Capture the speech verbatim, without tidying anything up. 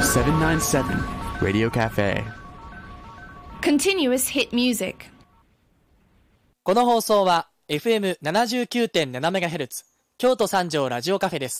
セブンナインセブン Radio Cafe Continuous Hit Music。 この放送は エフエムななじゅうきゅうてんななメガヘルツ 京都三条ラジオカフェです。